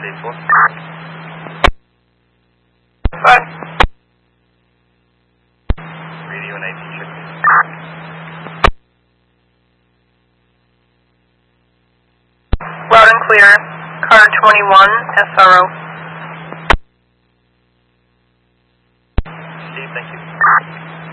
4. Bye. Radio and IP check. Loud and clear. Car 21, SRO. Steve, thank you.